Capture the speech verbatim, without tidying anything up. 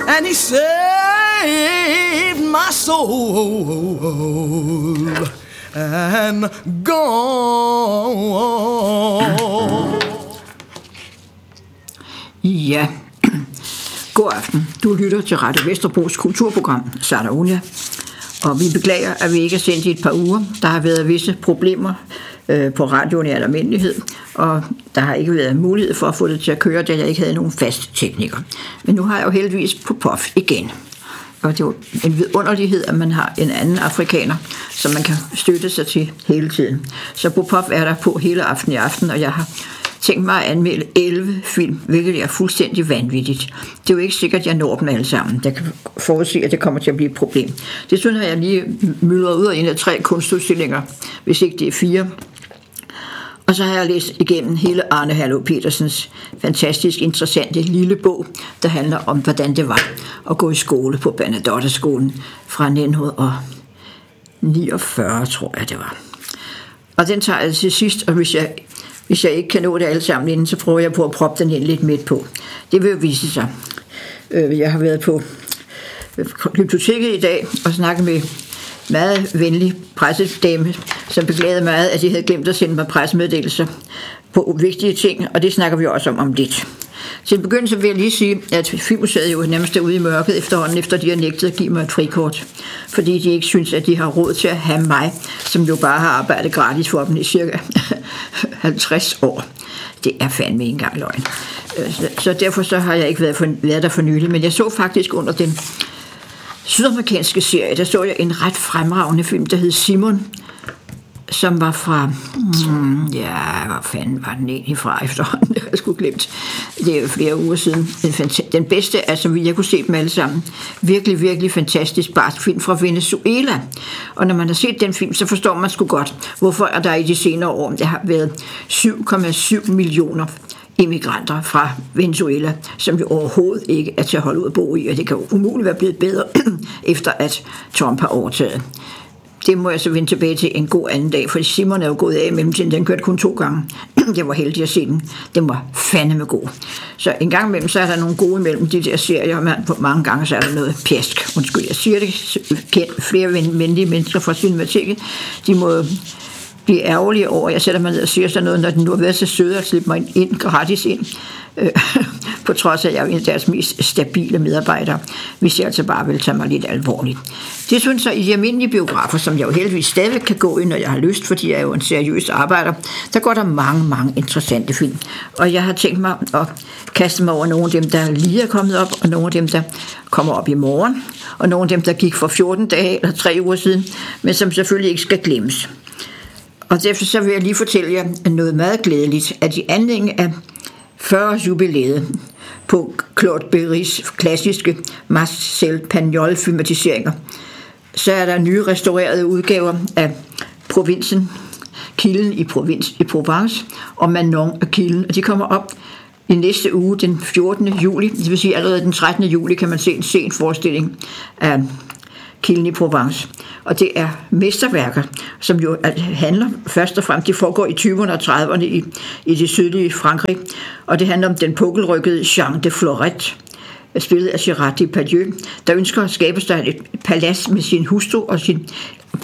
and he saved my soul and gone. Ja, god aften. Du lytter til Radio Vesterbros kulturprogram, Sardonia. Og vi beklager, at vi ikke er sendt i et par uger. Der har været visse problemer øh, på radioen i almindelighed, og der har ikke været mulighed for at få det til at køre, da jeg ikke havde nogen fast tekniker. Men nu har jeg jo heldigvis Popov igen. Og det er jo en vidunderlighed, at man har en anden afrikaner, som man kan støtte sig til hele tiden. Så Popov er der på hele aften i aften, og jeg har tænkt mig at anmelde elleve film, hvilket er fuldstændig vanvittigt. Det er jo ikke sikkert, at jeg når dem alle sammen. Jeg kan forudse, at det kommer til at blive et problem. Desuden har jeg lige myldret ud af en af tre kunstudstillinger, hvis ikke det er fire. Og så har jeg læst igennem hele Arne Herlov Petersens fantastisk interessante lille bog, der handler om, hvordan det var at gå i skole på Bernadotte-skolen fra nitten niogfyrre, tror jeg det var. Og den tager jeg til sidst, og hvis jeg, hvis jeg ikke kan nå det alle sammen inden, så prøver jeg på at proppe den ind lidt midt på. Det vil jo vise sig. Jeg har været på biblioteket i dag og snakket med meget venlig pressedame, som beklagede meget, at de havde glemt at sende mig pressemeddelelser på vigtige ting, og det snakker vi også om om lidt. Til en begyndelse vil jeg lige sige, at Filmmuseet jo nærmest er ude i mørket efterhånden, efter de har nægtet at give mig et frikort, fordi de ikke synes, at de har råd til at have mig, som jo bare har arbejdet gratis for dem i cirka halvtreds år. Det er fandme ikke engang løgn. Så derfor så har jeg ikke været, for, været der for nylig, men jeg så faktisk under den sydamerikanske serie, der så jeg en ret fremragende film, der hed Simon, som var fra, hmm, ja, hvad fanden var den egentlig fra efterhånden, det har jeg sgu glemt. Det er jo flere uger siden. Den, den bedste, altså vi jeg kunne se dem alle sammen. Virkelig, virkelig fantastisk barsk film fra Venezuela. Og når man har set den film, så forstår man sgu godt, hvorfor er der i de senere år, der har været syv komma syv millioner immigranter fra Venezuela, som jo overhovedet ikke er til at holde ud at bo i, og det kan jo umuligt være blevet bedre, efter at Trump har overtaget. Det må jeg så vende tilbage til en god anden dag, for Simon er jo gået af i mellemtiden. Den kørte kun to gange. Jeg var heldig at se den. Den var fandeme god. Så en gang imellem, så er der nogle gode imellem de der serier, og mange gange så er der noget pjask. Undskyld, jeg siger det. Flere venlige mennesker fra Cinemateket, de må blive ærgerlige over, jeg sætter mig ned og siger sådan noget, når den nu har været så søde at slippe mig ind gratis ind, øh, på trods af, at jeg er en af deres mest stabile medarbejdere, hvis jeg altså bare vil tage mig lidt alvorligt. Det synes jeg, i de almindelige biografer, som jeg jo heldigvis stadig kan gå i, når jeg har lyst, fordi jeg er jo en seriøs arbejder, der går der mange, mange interessante film. Og jeg har tænkt mig at kaste mig over nogle af dem, der lige er kommet op, og nogle af dem, der kommer op i morgen, og nogle af dem, der gik for fjorten dage eller tre uger siden, men som selvfølgelig ikke skal glemmes. Og derfor så vil jeg lige fortælle jer noget meget glædeligt, at i anledning af fyrre års jubilæet på Claude Berrys klassiske Marcel Pagnol filmatiseringer, så er der nye restaurerede udgaver af Provinsen, Kilden i, Provins, i Provence og Manon af Kilden, og de kommer op i næste uge, den fjortende juli, det vil sige allerede den trettende juli kan man se en sen forestilling af Kilden i Provence. Og det er mesterværker, som jo handler først og fremmest, de foregår i tyverne og trediverne i, i det sydlige Frankrig, og det handler om den pukkelrykkede Jean de Florette, spillet af Gérard Depardieu, der ønsker at skabe sig et palads med sin hustru og sin